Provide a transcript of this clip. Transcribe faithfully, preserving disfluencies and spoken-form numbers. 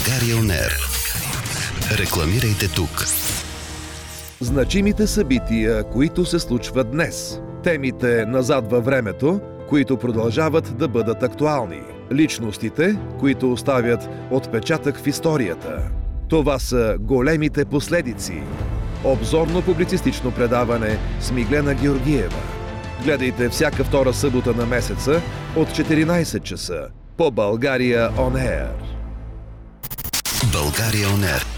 България он ер. Рекламирайте тук. Значимите събития, които се случват днес. Темите назад във времето, които продължават да бъдат актуални. Личностите, които оставят отпечатък в историята. Това са големите последици. Обзорно-публицистично предаване с Миглена Георгиева. Гледайте всяка втора събота на месеца от четиринайсет часа по България он ер. България он ер.